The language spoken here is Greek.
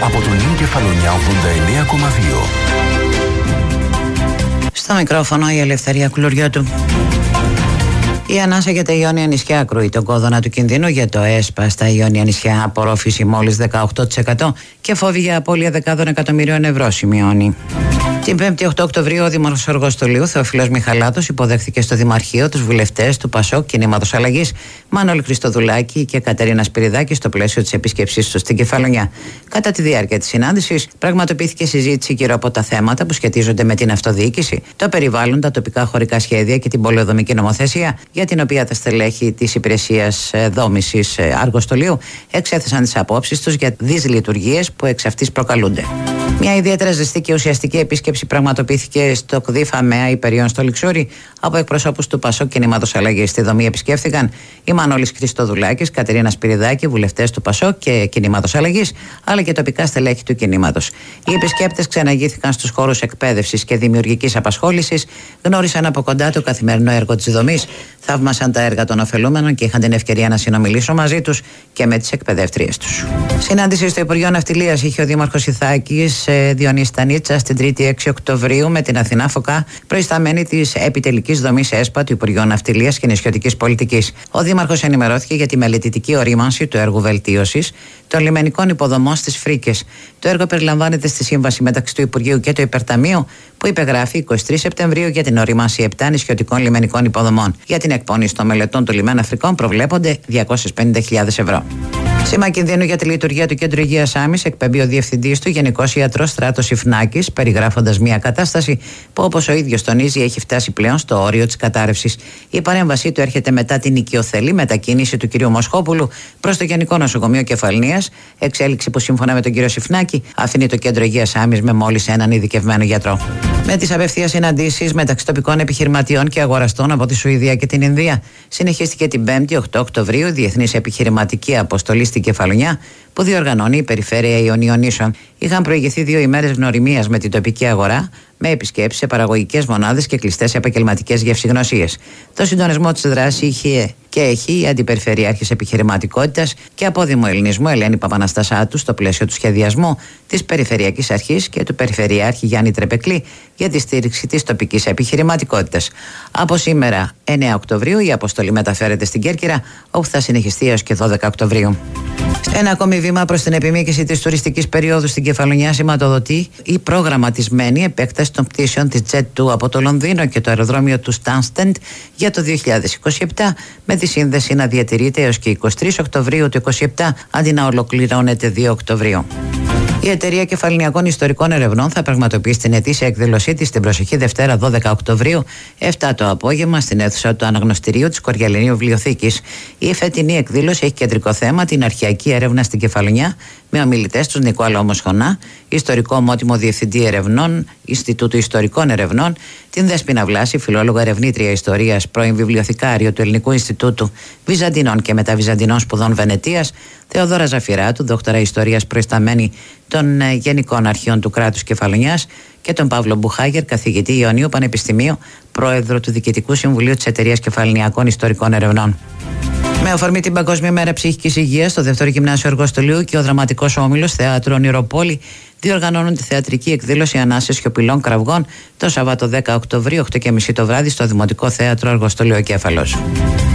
από τον Νέο Κεφαλονιά 89,2. Στο μικρόφωνο η Ελευθερία Κουλουριώτου. Η ανάσα για τα Ιόνια νησιά ακρούει τον κόδωνα του κινδύνου για το ΕΣΠΑ στα Ιόνια νησιά. Απορρόφηση μόλις 18% και φόβη για απώλεια δεκάδων εκατομμυρίων ευρώ σημειώνει. Την 5η 8 Οκτωβρίου, ο Δήμαρχος Αργοστολίου, Θεοφιλός Μιχαλάτος, υποδέχθηκε στο Δημαρχείο τους βουλευτές του ΠΑΣΟΚ Κινήματος Αλλαγής, Μάνολη Χριστοδουλάκη και Κατερίνα Σπυριδάκη, στο πλαίσιο της επίσκεψής τους στην Κεφαλονιά. Κατά τη διάρκεια της συνάντησης, πραγματοποιήθηκε συζήτηση γύρω από τα θέματα που σχετίζονται με την αυτοδιοίκηση, το περιβάλλον, τα τοπικά χωρικά σχέδια και την πολεοδομική νομοθεσία, για την οποία τα στελέχη της Υπηρεσίας Δόμησης Αργοστολίου εξέθεσαν τις απόψεις τους για δυσλειτουργίες που εξ αυτής προκαλούνται. Μια ιδιαίτερα ζεστή και ουσιαστική επίσκεψη πραγματοποιήθηκε στο ΚΔΙ ΦΑΜΕΑ Υπεριών στο Λιξούρι από εκπροσώπους του ΠΑΣΟΚ Κινήματος Αλλαγής. Στη δομή επισκέφθηκαν η Μανώλης Χριστοδουλάκης, Κατερίνα Σπυριδάκη, βουλευτές του ΠΑΣΟΚ και Κινήματος Αλλαγής, αλλά και τοπικά στελέχη του κινήματος. Οι επισκέπτες ξεναγήθηκαν στους χώρους εκπαίδευσης και δημιουργικής απασχόλησης, γνώρισαν από κοντά το καθημερινό έργο της δομής, θαύμασαν τα έργα των ωφελούμενων και είχαν την ευκαιρία να συνομιλήσω μαζί τους και με τις εκπαιδεύτριες τους. Συνάντηση στο Υπουργείο Ναυτιλίας είχε ο Δήμαρχος Ιθάκης Διονύση Τανίτσα στην 3η 6 Οκτωβρίου με την Αθηνά Φωκά, προϊσταμένη της επιτελικής δομής ΕΣΠΑ του Υπουργείου Ναυτιλίας και Νησιωτικής Πολιτικής. Ο Δήμαρχος ενημερώθηκε για τη μελετητική ορίμανση του έργου βελτίωσης των λιμενικών υποδομών στις Φρίκες. Το έργο περιλαμβάνεται στη σύμβαση μεταξύ του Υπουργείου και του Υπερταμείου, που υπεγράφει 23 Σεπτεμβρίου για την ορίμανση 7 νησιωτικών λιμενικών υποδομών. Για την εκπόνηση των μελετών του λιμένα Φρικών προβλέπονται 250.000 ευρώ. Σήμα κινδύνου για τη λειτουργία του Κέντρου Υγείας Άμης εκπέμπει ο διευθυντής του, Γενικός Ιατρός Στράτος Ιφνάκης, περιγράφοντας μια κατάσταση που, όπως ο ίδιος τονίζει, έχει φτάσει πλέον στο όριο της κατάρρευσης. Η παρέμβασή του έρχεται μετά την οικειοθελή μετακίνηση του κ. Μοσχόπουλου προς το Γενικό Νοσοκομείο Κεφαλονίας, εξέλιξη που σύμφωνα με τον κ. Συφνάκη αφήνει το Κέντρο Υγείας Άμης με μόλις έναν ειδικευμένο γιατρό. Με τις απευθείας συναντήσεις μεταξύ τοπικών επιχειρηματιών και αγοραστών από τη Σουηδία και την Ινδία, συνεχίστηκε την 5η 8 Οκτωβρίου διεθνής επιχειρηματική αποστολή στην Κεφαλονιά που διοργανώνει η Περιφέρεια Ιωνίων Νήσων. Είχαν προηγηθεί 2 ημέρες γνωριμίας με την τοπική αγορά, με επισκέψεις σε παραγωγικές μονάδες και κλειστές επαγγελματικές γευσηγνωσίες. Το συντονισμό της δράσης είχε και έχει η Αντιπεριφερειάρχης Επιχειρηματικότητας και Απόδημου Ελληνισμού Ελένη Παπαναστασάτου στο πλαίσιο του σχεδιασμού της Περιφερειακής Αρχής και του Περιφερειάρχη Γιάννη Τρεπεκλή για τη στήριξη της τοπικής επιχειρηματικότητας. Από σήμερα, 9 Οκτωβρίου, η αποστολή μεταφέρεται στην Κέρκυρα, όπου θα συνεχιστεί έως και 12 Οκτωβρίου. Ένα ακόμη βήμα προς την επιμήκυση της τουριστικής περίοδου στην Κεφαλονιά σηματοδοτεί η προγραμματισμένη επέκταση των πτήσεων της Jet2 από το Λονδίνο και το αεροδρόμιο του Stansted για το 2027, με τη σύνδεση να διατηρείται έως και 23 Οκτωβρίου του 2027 αντί να ολοκληρώνεται 2 Οκτωβρίου. Η Εταιρεία Κεφαλονιακών Ιστορικών Ερευνών θα πραγματοποιήσει την ετήσια εκδήλωσή της την προσεχή Δευτέρα 12 Οκτωβρίου, 7 το απόγευμα, στην αίθουσα του Αναγνωστηρίου της Κοριαλινίου Βιβλιοθήκης. Η φετινή εκδήλωση έχει κεντρικό θέμα την αρχαιακή έρευνα στην Κεφαλονιά, με ομιλητές τους Νικό Αλόμος Χωνά, ιστορικό ομότιμο διευθυντή ερευνών, Ινστιτούτου Ιστορικών Ερευνών, την Δέσποινα Βλάση, φιλόλογο ερευνήτρια ιστορίας, πρώην βιβλιοθηκάριο του Ελληνικού Ινστιτούτου Βυζαντινών και Μεταβυζαντινών Σπουδών Βενετίας, Θεοδόρα Ζαφυράτου, δόκτωρα ιστορίας προϊσταμένη των Γενικών Αρχείων του Κράτους Κεφαλονιάς, και τον Παύλο Μπουχάγερ, καθηγητή Ιωνίου Πανεπιστημίου, πρόεδρο του Διοικητικού Συμβουλίου της Εταιρείας Κεφαλονιακών Ιστορικών Ερευνών. Με αφορμή την Παγκόσμια Μέρα Ψυχικής Υγείας, στο Δεύτερο Γυμνάσιο Αργοστολίου και ο Δραματικός Όμιλος Θεάτρου Ονειροπόλη διοργανώνουν τη θεατρική εκδήλωση Ανάσες Σιωπηλών Κραυγών το Σαββάτο 10 Οκτωβρίου, 8:30 το βράδυ, στο Δημοτικό Θέατρο Αργοστολίου Κέφαλος.